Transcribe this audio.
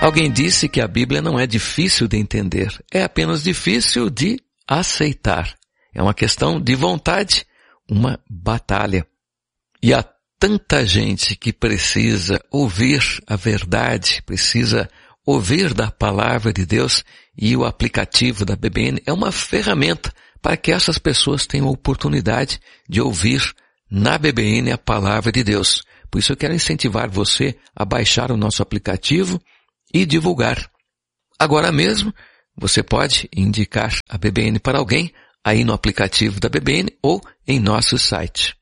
Alguém disse que a Bíblia não é difícil de entender, é apenas difícil de aceitar. É uma questão de vontade, uma batalha. E há tanta gente que precisa ouvir a verdade, precisa ouvir da palavra de Deus, e o aplicativo da BBN é uma ferramenta para que essas pessoas tenham a oportunidade de ouvir na BBN a palavra de Deus. Por isso eu quero incentivar você a baixar o nosso aplicativo e divulgar. Agora mesmo, você pode indicar a BBN para alguém aí no aplicativo da BBN ou em nosso site.